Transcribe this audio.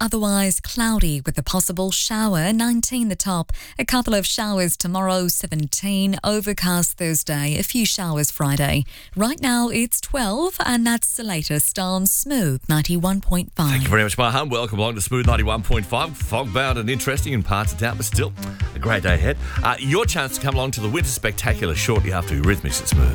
otherwise cloudy with a possible shower, 19 the top. A couple of showers tomorrow, 17. Overcast Thursday, a few showers Friday. Right now it's 12 and that's the latest on Smooth 91.5. Thank you very much, Mahan. Welcome along to Smooth 91.5. Fog-bound and interesting in parts of town, but still a great day ahead. Your chance to come along to the Winter Spectacular shortly after Eurythmics at Smooth.